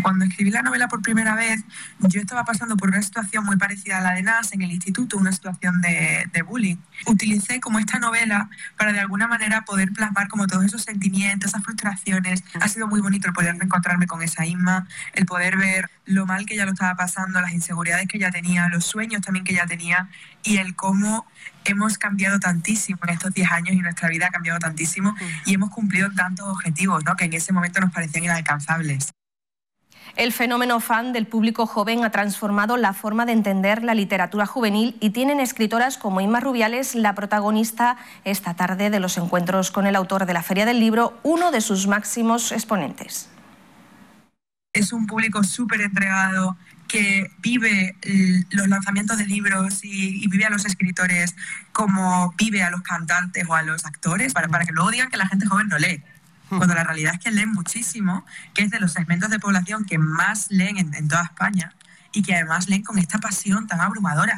Cuando escribí la novela por primera vez, yo estaba pasando por una situación muy parecida a la de Nas en el instituto, una situación de bullying. Utilicé como esta novela para de alguna manera poder plasmar como todos esos sentimientos, esas frustraciones. Ha sido muy bonito el poder reencontrarme con esa Inma, el poder ver lo mal que ella lo estaba pasando, las inseguridades que ella tenía, los sueños también que ella tenía y el cómo hemos cambiado tantísimo en estos 10 años y nuestra vida ha cambiado tantísimo y hemos cumplido tantos objetivos, ¿no?, que en ese momento nos parecían inalcanzables. El fenómeno fan del público joven ha transformado la forma de entender la literatura juvenil y tienen escritoras como Inma Rubiales, la protagonista esta tarde de los encuentros con el autor de la Feria del Libro, uno de sus máximos exponentes. Es un público súper entregado que vive los lanzamientos de libros y vive a los escritores como vive a los cantantes o a los actores, para que luego digan que la gente joven no lee. Cuando la realidad es que leen muchísimo, que es de los segmentos de población que más leen en toda España y que además leen con esta pasión tan abrumadora.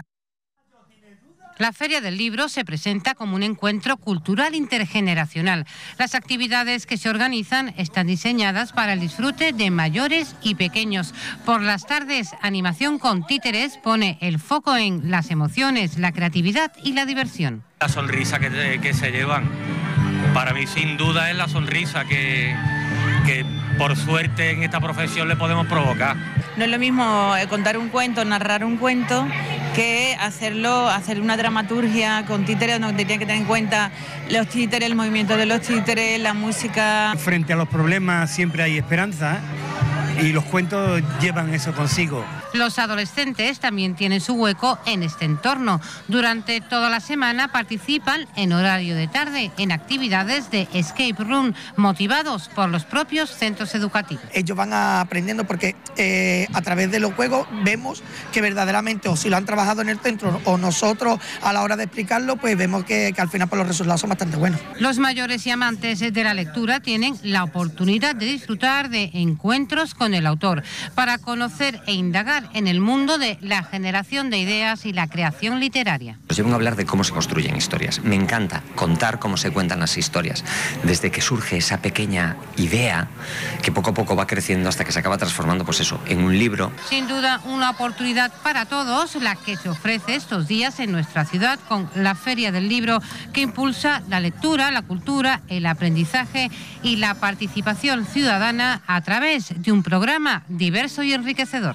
La Feria del Libro se presenta como un encuentro cultural intergeneracional. Las actividades que se organizan están diseñadas para el disfrute de mayores y pequeños. Por las tardes, animación con títeres pone el foco en las emociones, la creatividad y la diversión. La sonrisa que se llevan, para mí sin duda es la sonrisa que por suerte en esta profesión le podemos provocar. No es lo mismo contar un cuento, narrar un cuento, que hacer una dramaturgia con títeres, donde tiene que tener en cuenta los títeres, el movimiento de los títeres, la música. Frente a los problemas siempre hay esperanza y los cuentos llevan eso consigo. Los adolescentes también tienen su hueco en este entorno. Durante toda la semana participan en horario de tarde en actividades de escape room, motivados por los propios centros educativos. Ellos van aprendiendo porque a través de los juegos vemos que verdaderamente, o si lo han trabajado en el centro o nosotros a la hora de explicarlo, pues vemos que al final pues, los resultados son bastante buenos. Los mayores y amantes de la lectura tienen la oportunidad de disfrutar de encuentros con el autor para conocer e indagar en el mundo de la generación de ideas y la creación literaria. Yo vengo a hablar de cómo se construyen historias. Me encanta contar cómo se cuentan las historias, desde que surge esa pequeña idea que poco a poco va creciendo hasta que se acaba transformando, pues eso, en un libro. Sin duda, una oportunidad para todos, la que se ofrece estos días en nuestra ciudad con la Feria del Libro, que impulsa la lectura, la cultura, el aprendizaje y la participación ciudadana a través de un programa diverso y enriquecedor.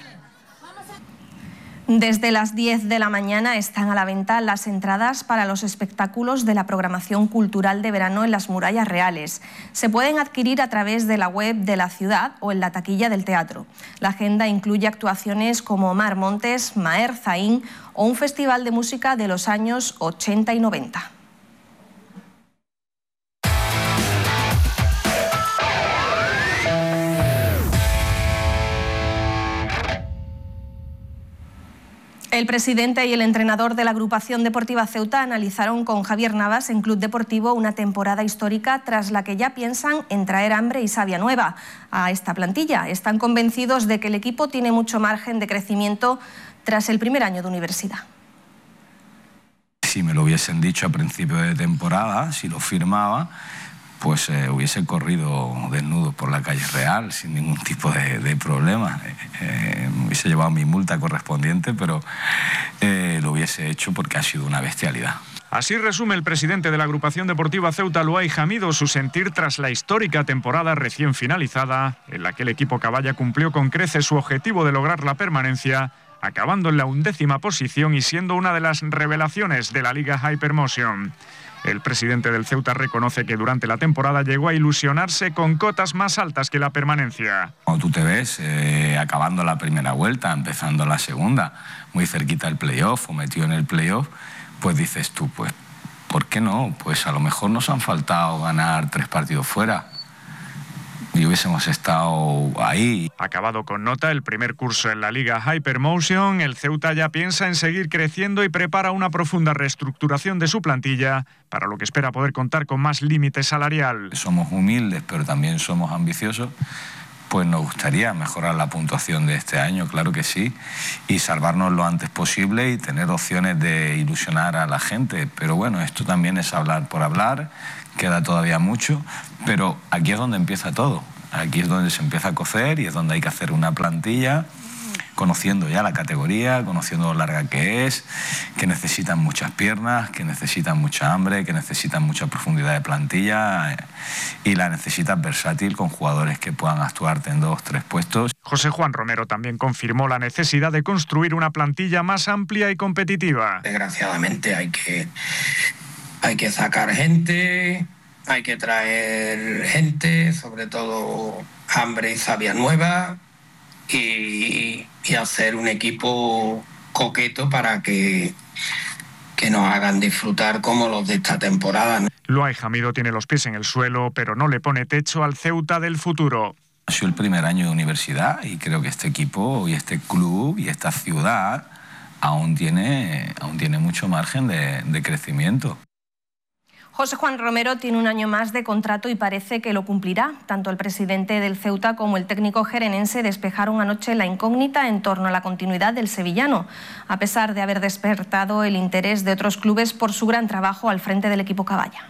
Desde las 10 de la mañana están a la venta las entradas para los espectáculos de la programación cultural de verano en las Murallas Reales. Se pueden adquirir a través de la web de la ciudad o en la taquilla del teatro. La agenda incluye actuaciones como Mar Montes, Maher Zain o un festival de música de los años 80 y 90. El presidente y el entrenador de la agrupación deportiva Ceuta analizaron con Javier Navas en Club Deportivo una temporada histórica tras la que ya piensan en traer hambre y savia nueva a esta plantilla. Están convencidos de que el equipo tiene mucho margen de crecimiento tras el primer año de universidad. Si me lo hubiesen dicho a principio de temporada, si lo firmaba, pues hubiese corrido desnudo por la calle Real sin ningún tipo de problema. Hubiese llevado mi multa correspondiente, pero lo hubiese hecho porque ha sido una bestialidad. Así resume el presidente de la agrupación deportiva Ceuta, Luay Jamido, su sentir tras la histórica temporada recién finalizada, en la que el equipo Caballa cumplió con creces su objetivo de lograr la permanencia, acabando en la 11ª posición y siendo una de las revelaciones de la Liga Hypermotion. El presidente del Ceuta reconoce que durante la temporada llegó a ilusionarse con cotas más altas que la permanencia. Cuando tú te ves acabando la primera vuelta, empezando la segunda, muy cerquita del playoff o metido en el playoff, pues dices tú, pues, ¿por qué no? Pues a lo mejor nos han faltado ganar 3 partidos fuera y hubiésemos estado ahí. Acabado con nota el primer curso en la Liga Hypermotion, el Ceuta ya piensa en seguir creciendo y prepara una profunda reestructuración de su plantilla, para lo que espera poder contar con más límite salarial. Somos humildes, pero también somos ambiciosos. Pues nos gustaría mejorar la puntuación de este año, claro que sí, y salvarnos lo antes posible y tener opciones de ilusionar a la gente. Pero bueno, esto también es hablar por hablar, queda todavía mucho, pero aquí es donde empieza todo. Aquí es donde se empieza a cocer y es donde hay que hacer una plantilla, conociendo ya la categoría, conociendo lo larga que es, que necesitan muchas piernas, que necesitan mucha hambre, que necesitan mucha profundidad de plantilla y la necesitas versátil con jugadores que puedan actuarte en 2 o 3 puestos. José Juan Romero también confirmó la necesidad de construir una plantilla más amplia y competitiva. Desgraciadamente hay que sacar gente, hay que traer gente, sobre todo hambre y savia nueva, y hacer un equipo coqueto para que nos hagan disfrutar como los de esta temporada. Luay Jamido tiene los pies en el suelo, pero no le pone techo al Ceuta del futuro. Ha sido el primer año de universidad y creo que este equipo y este club y esta ciudad aún tiene mucho margen de crecimiento. José Juan Romero tiene un año más de contrato y parece que lo cumplirá. Tanto el presidente del Ceuta como el técnico jerenense despejaron anoche la incógnita en torno a la continuidad del sevillano, a pesar de haber despertado el interés de otros clubes por su gran trabajo al frente del equipo caballa.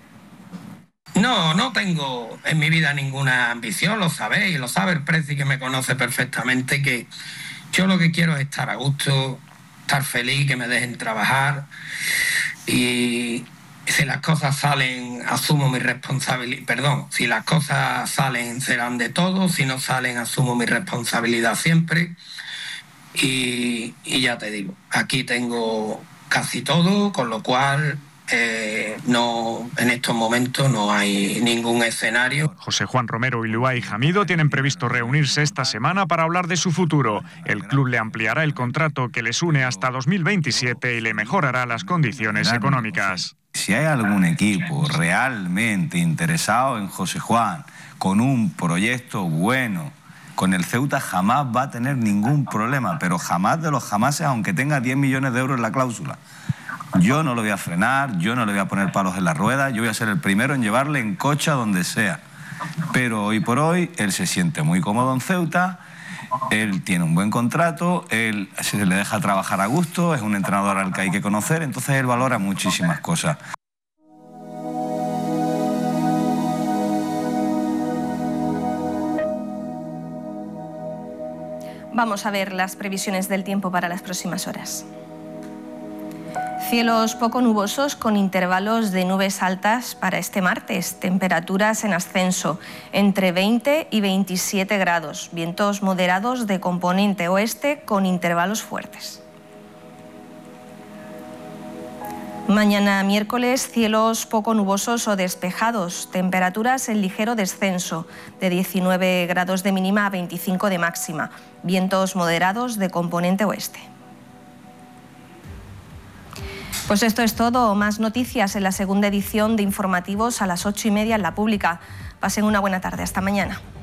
No tengo en mi vida ninguna ambición, lo sabéis, lo sabe el Preci, que me conoce perfectamente, que yo lo que quiero es estar a gusto, estar feliz, que me dejen trabajar, y si las cosas salen, asumo mi responsabilidad. Si las cosas salen, serán de todos. Si no salen, asumo mi responsabilidad siempre. Y ya te digo, aquí tengo casi todo, con lo cual en estos momentos no hay ningún escenario. José Juan Romero y Luay Jamido tienen previsto reunirse esta semana para hablar de su futuro. El club le ampliará el contrato que les une hasta 2027 y le mejorará las condiciones económicas. Si hay algún equipo realmente interesado en José Juan, con un proyecto bueno, con el Ceuta jamás va a tener ningún problema, pero jamás de los jamases, aunque tenga 10 millones de euros en la cláusula. Yo no lo voy a frenar, yo no le voy a poner palos en la rueda, yo voy a ser el primero en llevarle en coche a donde sea. Pero hoy por hoy, él se siente muy cómodo en Ceuta, él tiene un buen contrato, él se le deja trabajar a gusto, es un entrenador al que hay que conocer, entonces él valora muchísimas cosas. Vamos a ver las previsiones del tiempo para las próximas horas. Cielos poco nubosos con intervalos de nubes altas para este martes. Temperaturas en ascenso entre 20 y 27 grados. Vientos moderados de componente oeste con intervalos fuertes. Mañana miércoles, cielos poco nubosos o despejados. Temperaturas en ligero descenso de 19 grados de mínima a 25 de máxima. Vientos moderados de componente oeste. Pues esto es todo. Más noticias en la segunda edición de Informativos a las 8:30 en La Pública. Pasen una buena tarde. Hasta mañana.